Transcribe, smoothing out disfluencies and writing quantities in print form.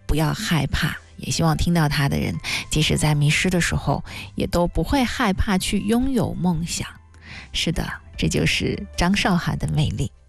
不要害怕，也希望听到他的人，即使在迷失的时候，也都不会害怕去拥有梦想。是的，这就是张韶涵的魅力。